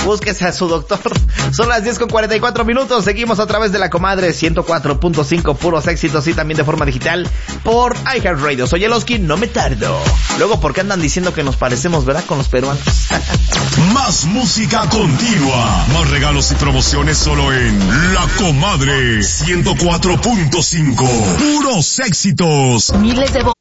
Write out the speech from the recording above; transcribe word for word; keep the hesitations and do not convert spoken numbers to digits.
búsquese a su doctor. Son las diez con cuarenta y cuatro minutos. Seguimos a través de La Comadre ciento cuatro punto cinco, puros éxitos, y también de forma digital por iHeartRadio. Soy Eloski, no me tardo. Luego, ¿por qué andan diciendo que nos parecemos, verdad, con los peruanos? Más música continua, más regalos y promociones solo en La Comadre ciento cuatro punto cinco. Puros éxitos. Miles de